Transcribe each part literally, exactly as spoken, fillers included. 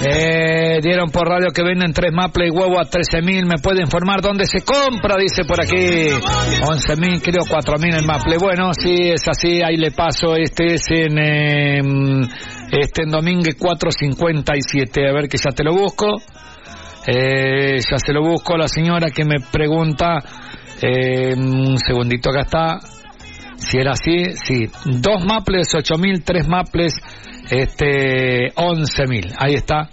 Eh, dieron por radio que venden tres maple y huevo a trece mil. ¿Me puede informar dónde se compra? Dice por aquí. once mil, creo cuatro mil el maple. Bueno, sí, es así. Ahí le paso. Este es en... Eh, este en Domínguez cuatrocientos cincuenta y siete. A ver que ya te lo busco. Eh, ya se lo busco. La señora que me pregunta... Eh, un segundito, acá está. Si era así, sí. Dos maples, ocho mil. Tres maples... Este, once mil, ahí está.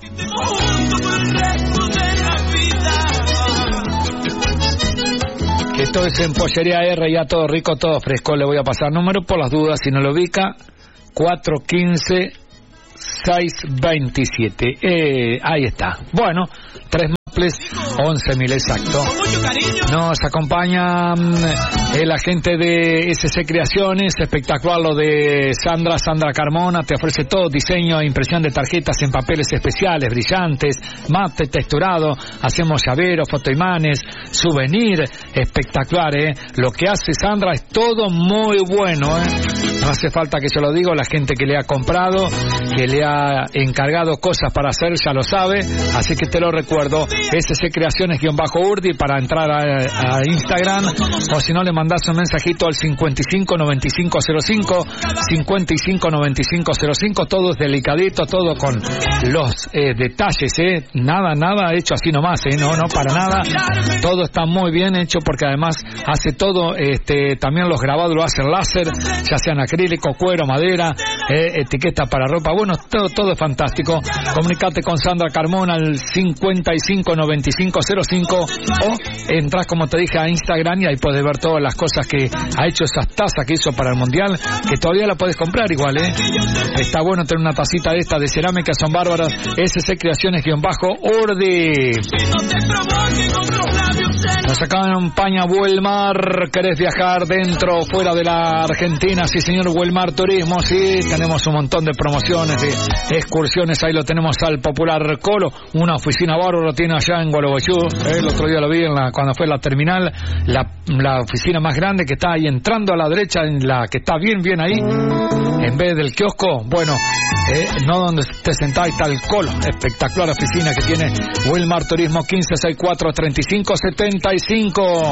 Esto es en Pollería R, ya todo rico, todo fresco. Le voy a pasar número por las dudas, si no lo ubica. cuatro uno cinco, seis dos siete. Eh, ahí está. Bueno, tres maples, once mil, exacto. Nos acompaña eh, el agente de S C Creaciones, espectacular lo de Sandra, Sandra Carmona, te ofrece todo, diseño e impresión de tarjetas en papeles especiales, brillantes, mate, texturado, hacemos llaveros, fotoimanes, souvenir, espectacular, eh. Lo que hace Sandra es todo muy bueno, eh. No hace falta que yo lo diga, la gente que le ha comprado, que le ha encargado cosas para hacer, ya lo sabe, así que te lo recuerdo, S C Creaciones-Urdi para entrar a, a Instagram, o si no le mandás un mensajito al cincuenta y cinco noventa y cinco cero cinco, cincuenta y cinco noventa y cinco cero cinco, todo es delicadito, todo con los eh, detalles, eh, nada, nada hecho así nomás, eh, no, no, para nada, todo está muy bien hecho porque además hace todo, este, también los grabados lo hace láser, ya sean acrílico, cuero, madera, eh, etiqueta para ropa, bueno, todo, todo es fantástico. Comunicate con Sandra Carmona al cincuenta y cinco noventa y cinco cero cinco o entras, como te dije, a Instagram y ahí puedes ver todas las cosas que ha hecho, esas tazas que hizo para el Mundial, que todavía la puedes comprar igual, ¿eh? Está bueno tener una tacita de esta de cerámica, son bárbaras. S C Creaciones-Urdi. Nos acompaña Huelmar. ¿Querés viajar dentro o fuera de la Argentina? Sí, señor, Huelmar Turismo, sí. Tenemos un montón de promociones, de excursiones. Ahí lo tenemos al Popular Colo. Una oficina bárbara tiene allá en Gualeguaychú. Eh, el otro día lo vi en la, cuando fue la terminal. La, la oficina más grande que está ahí entrando a la derecha, en la que está bien, bien ahí. En vez del kiosco, bueno, eh, no donde te sentás, está el Colo. Espectacular oficina que tiene Huelmar Turismo, quince sesenta y cuatro treinta y cinco setenta y cinco.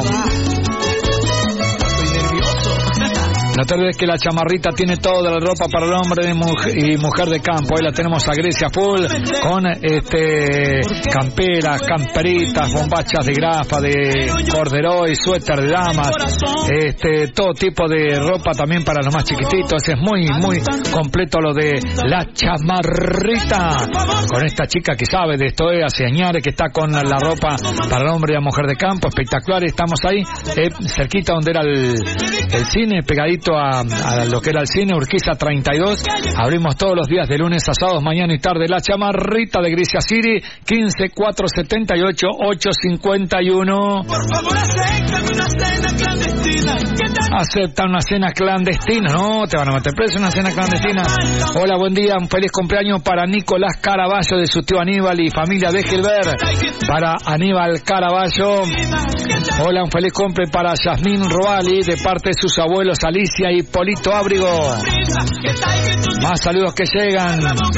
No te olvides que la chamarrita tiene toda la ropa para el hombre y mujer, y mujer de campo. Ahí la tenemos a Grecia Full con este camperas, camperitas, bombachas de grafa, de corderoy, suéter de damas, este todo tipo de ropa también para los más chiquititos. Es muy, muy completo lo de la chamarrita. Con esta chica que sabe de esto, eh, hace años que está con la ropa para el hombre y la mujer de campo. Espectacular. Estamos ahí, eh, cerquita donde era el, el cine, pegadito A, a lo que era el cine, Urquiza treinta y dos. Abrimos todos los días de lunes a sábados, mañana y tarde. La chamarrita de Grecia City, quince cuatro setenta y ocho ocho cincuenta y uno. Por favor, aceptan una cena clandestina. Aceptan una cena clandestina. No, te van a meter preso en una cena clandestina. Hola, buen día. Un feliz cumpleaños para Nicolás Caraballo de su tío Aníbal y familia de Gilbert. Para Aníbal Caraballo. Hola, un feliz cumple para Yasmín Roali de parte de sus abuelos Alicia y Polito Ábrigo. Más saludos que llegan.